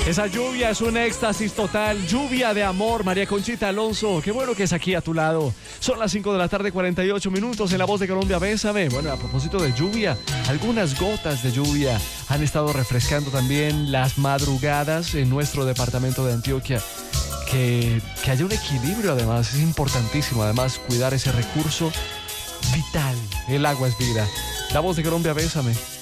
Esa lluvia es un éxtasis total, lluvia de amor. María Conchita Alonso, qué bueno que es aquí a tu lado. Son las 5 de la tarde, 48 minutos en La Voz de Colombia, Bésame. Bueno, a propósito de lluvia, algunas gotas de lluvia han estado refrescando también las madrugadas en nuestro departamento de Antioquia. Que haya un equilibrio, además, es importantísimo. Además, cuidar ese recurso vital. El agua es vida. La Voz de Colombia, Bésame.